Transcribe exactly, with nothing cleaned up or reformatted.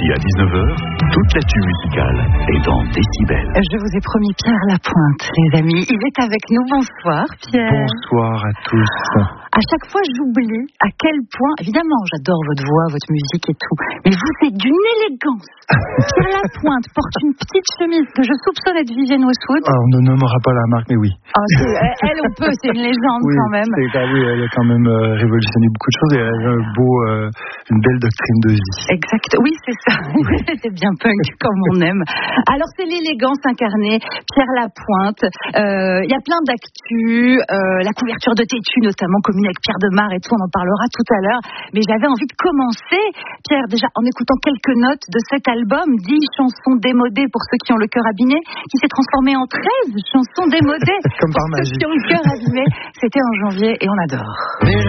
midi à dix-neuf heures, toute l'actu musicale est dans Décibel. Je vous ai promis Pierre Lapointe, les amis. Il est avec nous. Bonsoir, Pierre. Bonsoir à tous. À chaque fois, j'oublie à quel point, évidemment, j'adore votre voix, votre musique et tout, mais vous êtes d'une élégance. Pierre Lapointe porte une petite chemise que je soupçonne être Vivienne Westwood. Ah, on ne nommera pas la marque, mais oui. Oh, elle, on peut, c'est une légende oui, quand même. C'est, oui, elle a quand même euh, révolutionné beaucoup de choses et elle a un beau, euh, une belle doctrine de vie. Exact, oui, c'est ça. C'est bien punk, comme on aime. Alors, c'est l'élégance incarnée, Pierre Lapointe. Il euh, y a plein d'actu, euh, la couverture de Tétu, notamment commune avec Pierre Demar et tout, on en parlera tout à l'heure. Mais j'avais envie de commencer, Pierre, déjà en écoutant quelques notes de cet album, dix chansons démodées pour ceux qui ont le cœur abîmé, qui s'est transformé en treize chansons démodées Comme pour par ceux magie. qui ont le cœur abîmé. C'était en janvier et on adore.